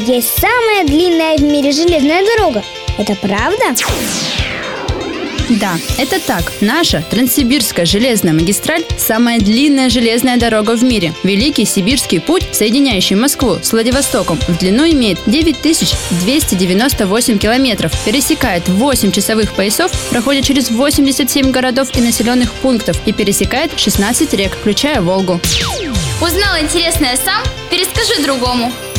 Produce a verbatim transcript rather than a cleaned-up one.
есть самая длинная в мире железная дорога. Это правда? Да, это так. Наша Транссибирская железная магистраль – самая длинная железная дорога в мире. Великий Сибирский путь, соединяющий Москву с Владивостоком, в длину имеет девять тысяч двести девяносто восемь километров, пересекает восемь часовых поясов, проходит через восемьдесят семь городов и населенных пунктов и пересекает шестнадцать рек, включая Волгу. Узнал интересное сам? Перескажи другому.